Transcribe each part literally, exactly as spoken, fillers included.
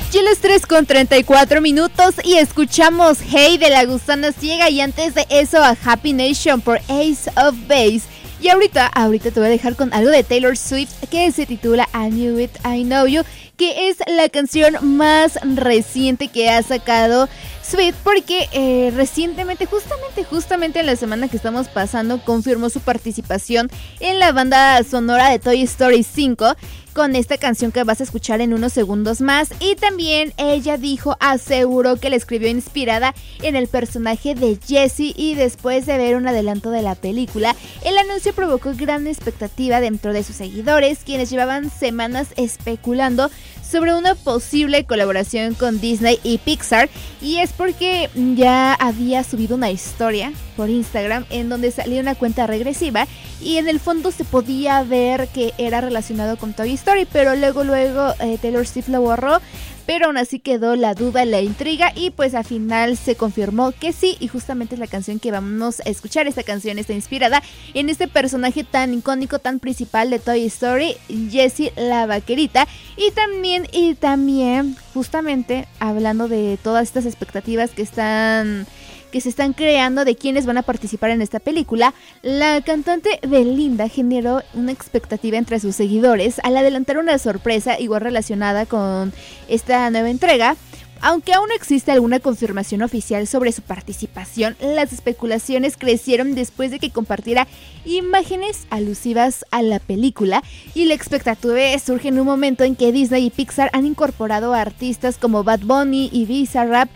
Y las tres con treinta y cuatro minutos y escuchamos Hey de La Gusana Ciega y antes de eso a Happy Nation por Ace of Base. Y ahorita, ahorita te voy a dejar con algo de Taylor Swift que se titula I Knew It, I Know You, que es la canción más reciente que ha sacado Swift porque eh, recientemente, justamente, justamente en la semana que estamos pasando, confirmó su participación en la banda sonora de Toy Story cinco con esta canción que vas a escuchar en unos segundos más. Y también ella dijo, aseguró que la escribió inspirada en el personaje de Jessie y después de ver un adelanto de la película, el anuncio provocó gran expectativa dentro de sus seguidores, quienes llevaban semanas especulando sobre una posible colaboración con Disney y Pixar, y es porque ya había subido una historia por Instagram en donde salía una cuenta regresiva y en el fondo se podía ver que era relacionado con Toy Story, pero luego luego eh, Taylor Swift lo borró, pero aún así quedó la duda, la intriga y pues al final se confirmó que sí, y justamente es la canción que vamos a escuchar. Esta canción está inspirada en este personaje tan icónico, tan principal de Toy Story, Jessie la vaquerita, y también, y también justamente hablando de todas estas expectativas que están... que se están creando de quienes van a participar en esta película, la cantante Belinda generó una expectativa entre sus seguidores al adelantar una sorpresa igual relacionada con esta nueva entrega. Aunque aún no existe alguna confirmación oficial sobre su participación, las especulaciones crecieron después de que compartiera imágenes alusivas a la película, y la expectativa surge en un momento en que Disney y Pixar han incorporado a artistas como Bad Bunny y Bizarrap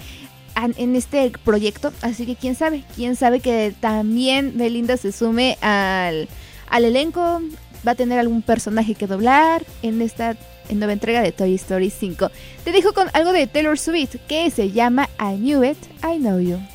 en este proyecto, así que quién sabe, quién sabe que también Belinda se sume al, al elenco, va a tener algún personaje que doblar en esta en nueva entrega de Toy Story cinco. Te dejo con algo de Taylor Swift que se llama I Knew It, I Know You.